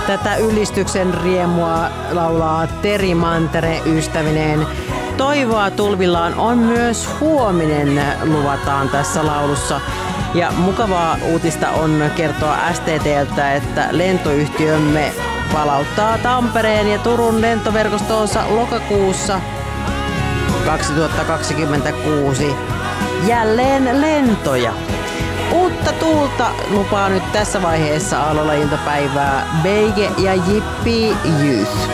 Tätä ylistyksen riemua laulaa Teri Mantere ystävineen. Toivoa tulvillaan on myös huominen, luvataan tässä laulussa. Ja mukavaa uutista on kertoa STT:ltä, että lentoyhtiömme palauttaa Tampereen ja Turun lentoverkostoonsa lokakuussa 2026 jälleen lentoja. Uutta tuulta lupaa nyt tässä vaiheessa Aallolla iltapäivää Beige ja Jippi Youth.